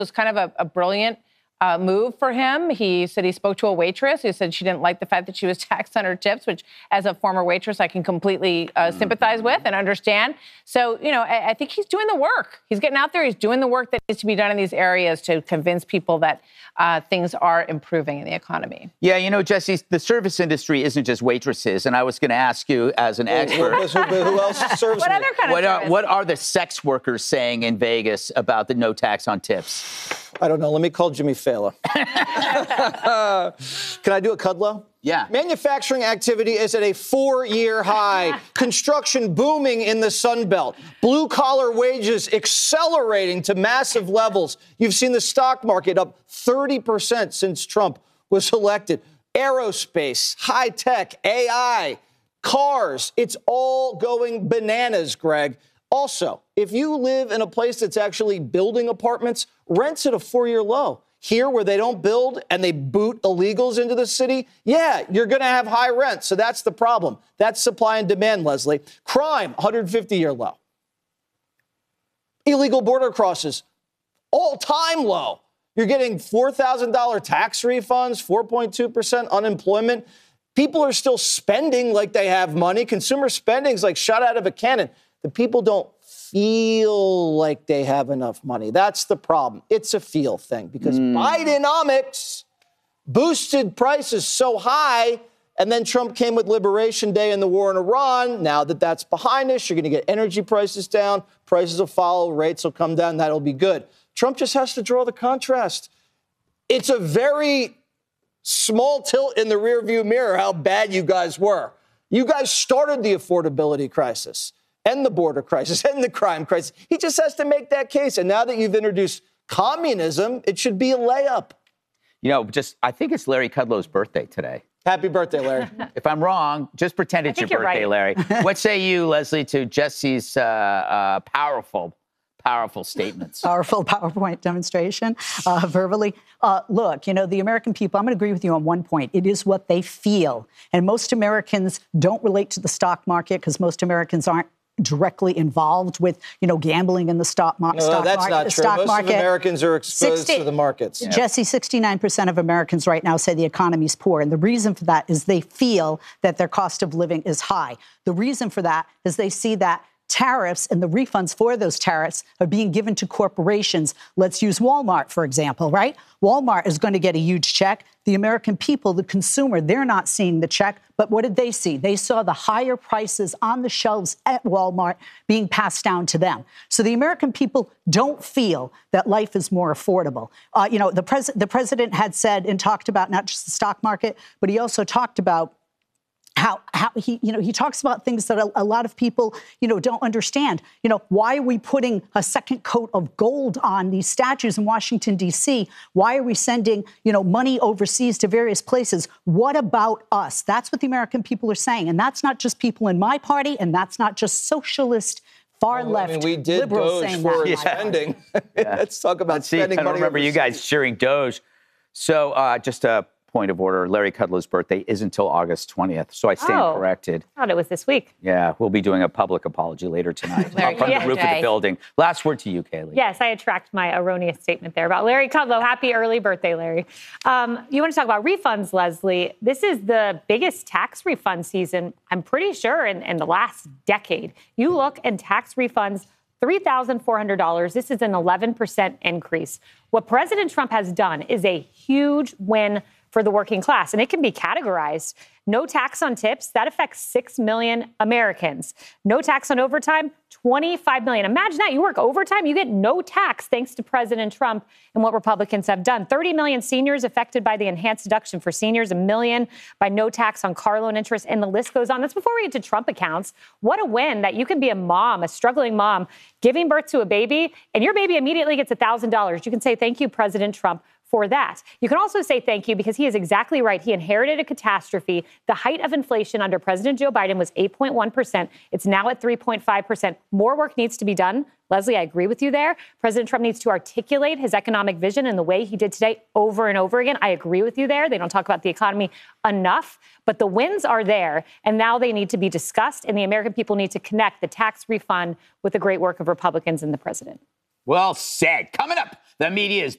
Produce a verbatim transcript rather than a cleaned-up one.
was kind of a, a brilliant Uh, move for him. He said he spoke to a waitress who said she didn't like the fact that she was taxed on her tips, which as a former waitress, I can completely uh, sympathize with and understand. So, you know, I, I think he's doing the work. He's getting out there. He's doing the work that needs to be done in these areas to convince people that uh, things are improving in the economy. Yeah, you know, Jesse, the service industry isn't just waitresses. And I was going to ask you as an expert. who, who else serves What me? other kind what of are, service? what are the sex workers saying in Vegas about the no tax on tips? I don't know. Let me call Jimmy Fallon. Can I do a Kudlow? Yeah. Manufacturing activity is at a four-year high. Construction booming in the Sun Belt. Blue-collar wages accelerating to massive levels. You've seen the stock market up thirty percent since Trump was elected. Aerospace, high-tech, A I, cars. It's all going bananas, Greg. Also, if you live in a place that's actually building apartments, rent's at a four-year low. Here, where they don't build and they boot illegals into the city, yeah, you're going to have high rent. So that's the problem. That's supply and demand, Leslie. Crime, one hundred fifty-year low. Illegal border crosses, all-time low. You're getting four thousand dollars tax refunds, four point two percent unemployment. People are still spending like they have money. Consumer spending is like shot out of a cannon. The people don't feel like they have enough money. That's the problem. It's a feel thing because mm. Bidenomics boosted prices so high, and then Trump came with Liberation Day and the war in Iran. Now that that's behind us, you're going to get energy prices down. Prices will follow. Rates will come down. That'll be good. Trump just has to draw the contrast. It's a very small tilt in the rearview mirror how bad you guys were. You guys started the affordability crisis and the border crisis and the crime crisis. He just has to make that case. And now that you've introduced communism, it should be a layup. You know, just I think it's Larry Kudlow's birthday today. Happy birthday, Larry. If I'm wrong, just pretend it's your birthday, right. Larry. What say you, Leslie, to Jesse's uh, uh, powerful, powerful statements? Powerful PowerPoint demonstration, uh, verbally. Uh, look, you know, the American people, I'm going to agree with you on one point. It is what they feel. And most Americans don't relate to the stock market because most Americans aren't directly involved with, you know, gambling in the stock, mar- no, stock that's market. not the true. Stock Most market. of Americans are exposed sixty to the markets. Yeah. Jesse, sixty-nine percent of Americans right now say the economy's poor. And the reason for that is they feel that their cost of living is high. The reason for that is they see that tariffs and the refunds for those tariffs are being given to corporations. Let's use Walmart, for example, right? Walmart is going to get a huge check. The American people, the consumer, they're not seeing the check. But what did they see? They saw the higher prices on the shelves at Walmart being passed down to them. So the American people don't feel that life is more affordable. Uh, you know, the, pres- the president had said and talked about not just the stock market, but he also talked about How, how he, you know, he talks about things that a, a lot of people, you know, don't understand. You know, why are we putting a second coat of gold on these statues in Washington, D C? Why are we sending, you know, money overseas to various places? What about us? That's what the American people are saying. And that's not just people in my party, and that's not just socialist, far well, left I mean, we did liberals Doge saying for that. spending. Yeah. Let's talk about Let's see, spending I don't money remember overseas. you guys cheering Doge. So uh, just a point of order, Larry Kudlow's birthday is until August twentieth, so I stand Oh. corrected. I thought it was this week. Yeah, we'll be doing a public apology later tonight Larry uh, from the Kudlow roof of Day. the building. Last word to you, Kaylee. Yes, I attract my erroneous statement there about Larry Kudlow. Happy early birthday, Larry. Um, you want to talk about refunds, Leslie? This is the biggest tax refund season, I'm pretty sure, in, in the last decade. You look and tax refunds, three thousand four hundred dollars. This is an eleven percent increase. What President Trump has done is a huge win for the working class, and it can be categorized. No tax on tips, that affects six million Americans. No tax on overtime, twenty-five million. Imagine that. You work overtime, you get no tax thanks to President Trump and what Republicans have done. thirty million seniors affected by the enhanced deduction for seniors, a million by no tax on car loan interest, and the list goes on. That's before we get to Trump accounts. What a win that you can be a mom, a struggling mom, giving birth to a baby, and your baby immediately gets one thousand dollars. You can say, thank you, President Trump, for that. You can also say thank you because he is exactly right. He inherited a catastrophe. The height of inflation under President Joe Biden was eight point one percent. It's now at three point five percent. More work needs to be done. Leslie, I agree with you there. President Trump needs to articulate his economic vision in the way he did today over and over again. I agree with you there. They don't talk about the economy enough, but the wins are there, and now they need to be discussed, and the American people need to connect the tax refund with the great work of Republicans and the president. Well said. Coming up, The media is